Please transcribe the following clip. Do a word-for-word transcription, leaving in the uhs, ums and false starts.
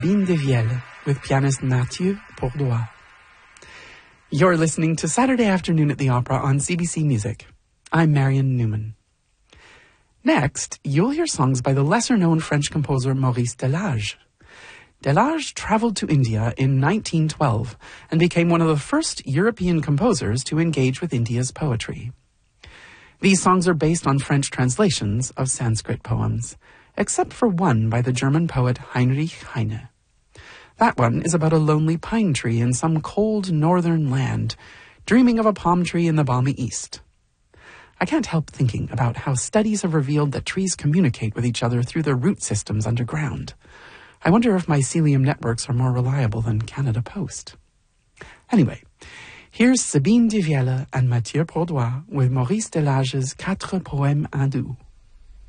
Sabine Devielle with pianist Mathieu Bourdois. You're listening to Saturday Afternoon at the Opera on C B C Music. I'm Marion Newman. Next, you'll hear songs by the lesser-known French composer Maurice Delage. Delage traveled to India in nineteen twelve and became one of the first European composers to engage with India's poetry. These songs are based on French translations of Sanskrit poems, except for one by the German poet Heinrich Heine. That one is about a lonely pine tree in some cold northern land, dreaming of a palm tree in the balmy east. I can't help thinking about how studies have revealed that trees communicate with each other through their root systems underground. I wonder if mycelium networks are more reliable than Canada Post. Anyway, here's Sabine Devielle and Mathieu Bourdois with Maurice Delage's Quatre Poèmes Hindous.